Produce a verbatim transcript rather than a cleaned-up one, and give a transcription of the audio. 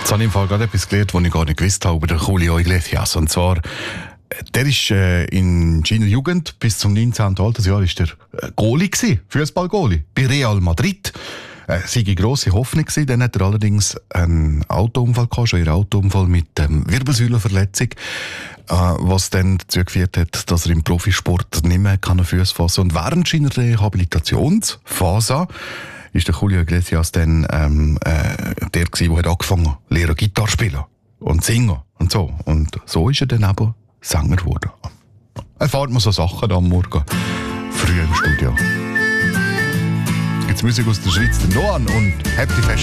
Jetzt habe ich im Fall gerade etwas gelernt, was ich gar nicht gewusst habe über den Julio Iglesias. Und zwar, der ist äh, in seiner Jugend bis zum neunzehnten Altersjahr ist der äh, Goalie gewesen, Fußball-Goalie, bei Real Madrid. Äh, sei eine grosse Hoffnung gewesen. Dann hat er allerdings einen Autounfall gehabt, schon einen Autounfall mit ähm, Wirbelsäulenverletzung, äh, was dann dazu geführt hat, dass er im Profisport nicht mehr kann Füße fassen. Und während seiner Rehabilitationsphase ist der Julio Iglesias dann ähm, äh, der gewesen, der hat angefangen hat, lernen Gitarre spielen und singen und so. Und so ist er dann eben Sänger geworden. Erfahrt man so Sachen am Morgen früh im Studio. Jetzt Musik aus der Schweiz, der Noan und Happy Fest.